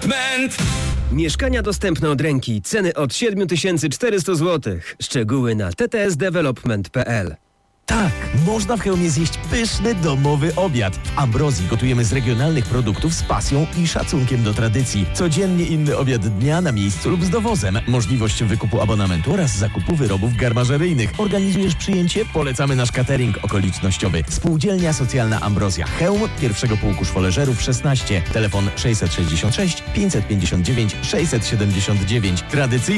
Development. Mieszkania dostępne od ręki. Ceny od 7400 zł. Szczegóły na ttsdevelopment.pl. Tak, można w Chełmie zjeść pyszny, domowy obiad. W Ambrozji gotujemy z regionalnych produktów z pasją i szacunkiem do tradycji. Codziennie inny obiad dnia na miejscu lub z dowozem. Możliwość wykupu abonamentu oraz zakupu wyrobów garmażeryjnych. Organizujesz przyjęcie? Polecamy nasz catering okolicznościowy. Spółdzielnia Socjalna Ambrozja Chełm, pierwszego pułku szwoleżerów 16. Telefon 666 559 679. Tradycyjny